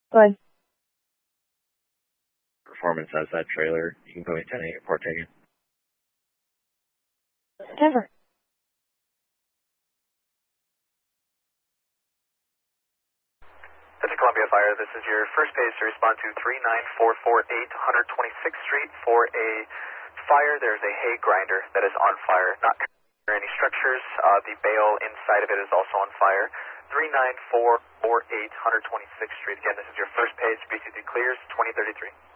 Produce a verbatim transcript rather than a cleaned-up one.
Good. Performance has that trailer. You can go in ten eight, report taken. Denver. This is Columbia Fire. This is your first page to respond to three nine four four eight one twenty-sixth Street for a fire. There's a hay grinder that is on fire. Not near any structures. Uh, the bale inside of it is also on fire. three nine four four eight one twenty-sixth Street. Again, this is your first page. B C D clears twenty thirty-three.